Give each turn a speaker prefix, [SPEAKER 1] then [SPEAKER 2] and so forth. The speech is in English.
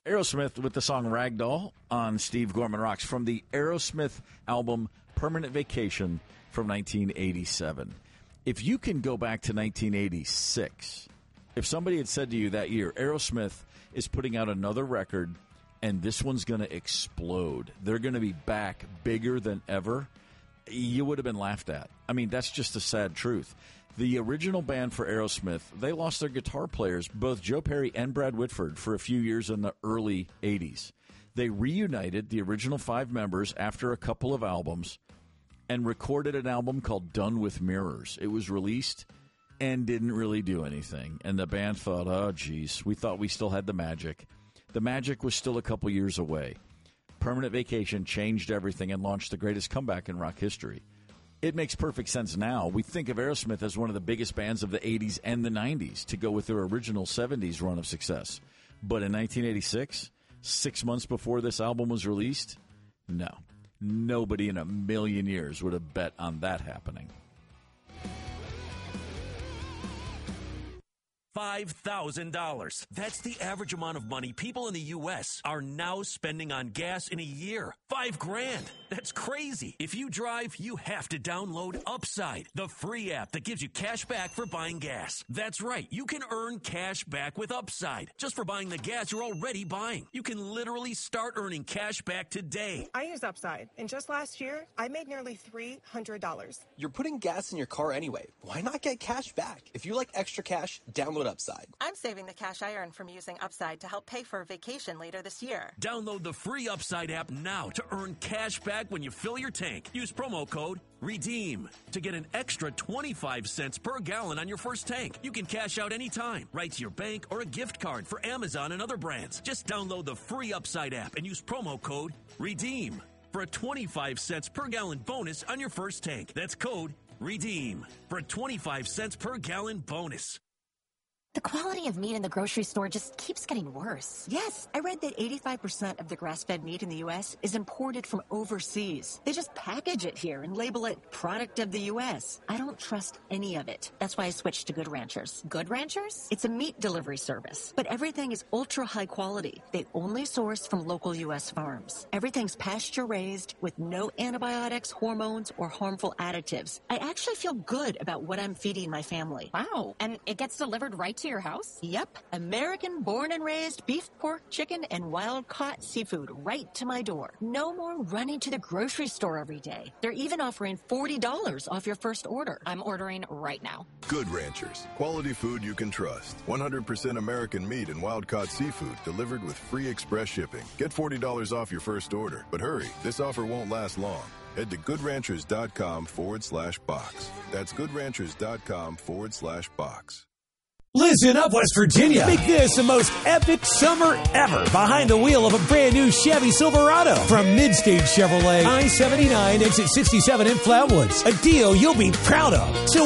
[SPEAKER 1] Aerosmith with the song Ragdoll on Steve Gorman Rocks from the Aerosmith album Permanent Vacation from 1987. If you can go back to 1986, if somebody had said to you that year, Aerosmith is putting out another record and this one's going to explode, they're going to be back bigger than ever, you would have been laughed at. I mean, that's just the sad truth. The original band for Aerosmith, they lost their guitar players, both Joe Perry and Brad Whitford, for a few years in the early 80s. They reunited the original 5 members after a couple of albums and recorded an album called Done with Mirrors. It was released and didn't really do anything. And the band thought, oh, geez, we thought we still had the magic. The magic was still a couple years away. Permanent Vacation changed everything and launched the greatest comeback in rock history. It makes perfect sense now. We think of Aerosmith as one of the biggest bands of the 80s and the 90s to go with their original 70s run of success. But in 1986, 6 months before this album was released, no. Nobody in a million years would have bet on that happening.
[SPEAKER 2] $5,000. That's the average amount of money people in the U.S. are now spending on gas in a year. $5,000. That's crazy. If you drive, you have to download Upside, the free app that gives you cash back for buying gas. That's right. You can earn cash back with Upside just for buying the gas you're already buying. You can literally start earning cash back today.
[SPEAKER 3] I use Upside, and just last year, I made nearly $300.
[SPEAKER 4] You're putting gas in your car anyway. Why not get cash back? If you like extra cash, download Upside.
[SPEAKER 3] I'm saving the cash I earn from using Upside to help pay for a vacation later this year.
[SPEAKER 2] Download the free Upside app now to earn cash back when you fill your tank. Use promo code REDEEM to get an extra 25 cents per gallon on your first tank. You can cash out anytime, right to your bank or a gift card for Amazon and other brands. Just download the free Upside app and use promo code REDEEM for a 25 cents per gallon bonus on your first tank. That's code REDEEM for a 25 cents per gallon bonus.
[SPEAKER 5] The quality of meat in the grocery store just keeps getting worse.
[SPEAKER 6] Yes, I read that 85% of the grass-fed meat in the U.S. is imported from overseas. They just package it here and label it product of the U.S. I don't trust any of it. That's why I switched to Good Ranchers.
[SPEAKER 5] Good Ranchers?
[SPEAKER 6] It's a meat delivery service, but everything is ultra-high quality. They only source from local U.S. farms. Everything's pasture-raised with no antibiotics, hormones, or harmful additives. I actually feel good about what I'm feeding my family.
[SPEAKER 5] Wow. And it gets delivered right to your house?
[SPEAKER 6] Yep. American born and raised beef, pork, chicken, and wild-caught seafood right to my door. No more running to the grocery store every day. They're even offering $40 off your first order.
[SPEAKER 5] I'm ordering right now.
[SPEAKER 7] Good Ranchers. Quality food you can trust. 100% American meat and wild-caught seafood delivered with free express shipping. Get $40 off your first order. But hurry, this offer won't last long. Head to goodranchers.com/box. That's goodranchers.com/box.
[SPEAKER 8] Listen up, West Virginia. Make this the most epic summer ever behind the wheel of a brand new Chevy Silverado from Midstage Chevrolet, I-79, exit 67 in Flatwoods. A deal you'll be proud of. So